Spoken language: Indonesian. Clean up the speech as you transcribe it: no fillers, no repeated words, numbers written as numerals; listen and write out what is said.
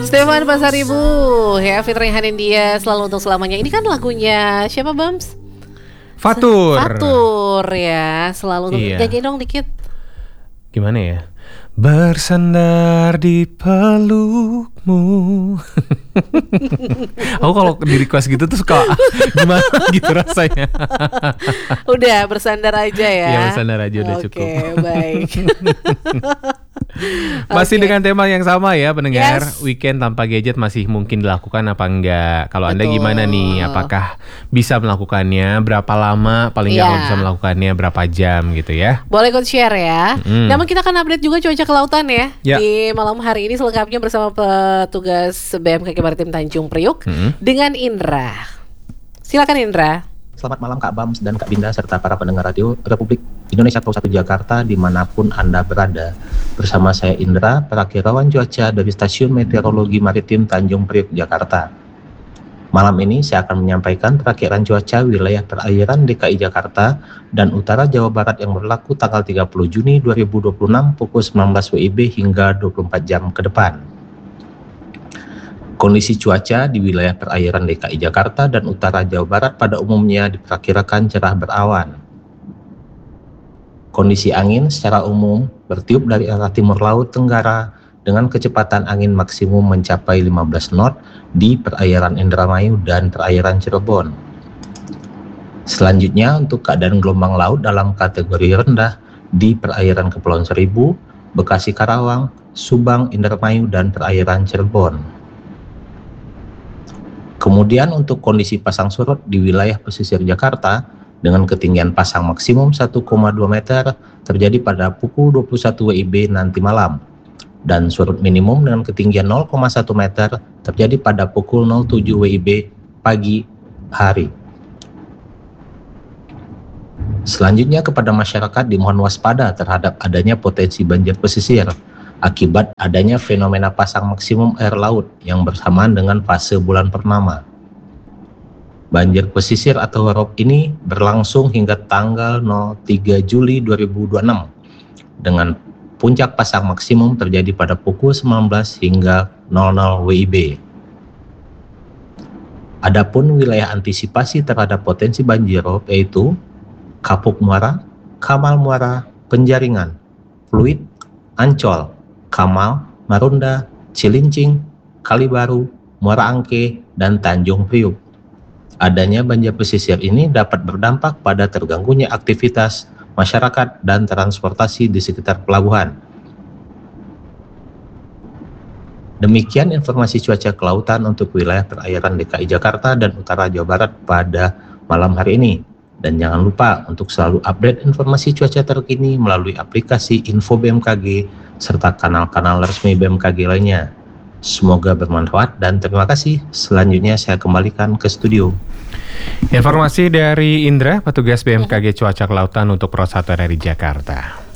Stefan Pasaribu, ya featuring Hanindya Selalu Untuk Selamanya. Ini kan lagunya siapa, Bams? Fatur. Fatur ya, selalu. Iya. Nyanyi dong dikit. Gimana ya? Bersandar di pelukmu. Aku kalau di request gitu tuh suka gimana gitu rasanya. Udah bersandar aja ya. Ya bersandar aja udah cukup. Oke, baik. Masih Oke. dengan tema yang sama ya pendengar. Yes. Weekend tanpa gadget masih mungkin dilakukan apa enggak? Kalau Anda Betul. gimana nih? Apakah bisa melakukannya? Berapa lama? Paling nggak Iya. kalau bisa melakukannya berapa jam gitu ya? Boleh ikut share ya. Namun kita akan update juga cuaca kelautan ya. Ya. Di malam hari ini selengkapnya bersama petugas BMKG Maritim Tanjung Priuk dengan Indra. Silakan Indra. Selamat malam Kak Bams dan Kak Binda serta para pendengar radio Republik Indonesia Pusat Jakarta dimanapun Anda berada. Bersama saya Indra, perakirawan cuaca dari Stasiun Meteorologi Maritim Tanjung Priuk, Jakarta. Malam ini saya akan menyampaikan perakiraan cuaca wilayah perairan DKI Jakarta dan utara Jawa Barat yang berlaku tanggal 30 Juni 2026 pukul 19 WIB hingga 24 jam ke depan. Kondisi cuaca di wilayah perairan DKI Jakarta dan utara Jawa Barat pada umumnya diperkirakan cerah berawan. Kondisi angin secara umum bertiup dari arah timur laut tenggara dengan kecepatan angin maksimum mencapai 15 knot di perairan Indramayu dan perairan Cirebon. Selanjutnya untuk keadaan gelombang laut dalam kategori rendah di perairan Kepulauan Seribu, Bekasi Karawang, Subang, Indramayu, dan perairan Cirebon. Kemudian untuk kondisi pasang surut di wilayah pesisir Jakarta dengan ketinggian pasang maksimum 1,2 meter terjadi pada pukul 21 WIB nanti malam. Dan surut minimum dengan ketinggian 0,1 meter terjadi pada pukul 07 WIB pagi hari. Selanjutnya kepada masyarakat dimohon waspada terhadap adanya potensi banjir pesisir akibat adanya fenomena pasang maksimum air laut yang bersamaan dengan fase bulan purnama. Banjir pesisir atau ROB ini berlangsung hingga tanggal 3 Juli 2026 dengan puncak pasang maksimum terjadi pada pukul 19 hingga 00 WIB. Adapun wilayah antisipasi terhadap potensi banjir ROB yaitu Kapuk Muara, Kamal Muara, Penjaringan, Pluit, Ancol, Kamal, Marunda, Cilincing, Kalibaru, Muara Angke, dan Tanjung Priuk. Adanya banjir pesisir ini dapat berdampak pada terganggunya aktivitas masyarakat dan transportasi di sekitar pelabuhan. Demikian informasi cuaca kelautan untuk wilayah perairan DKI Jakarta dan utara Jawa Barat pada malam hari ini. Dan jangan lupa untuk selalu update informasi cuaca terkini melalui aplikasi Info BMKG serta kanal-kanal resmi BMKG lainnya. Semoga bermanfaat dan terima kasih. Selanjutnya saya kembalikan ke studio. Informasi dari Indra, petugas BMKG Cuaca Kelautan untuk Pro 1 dari Jakarta.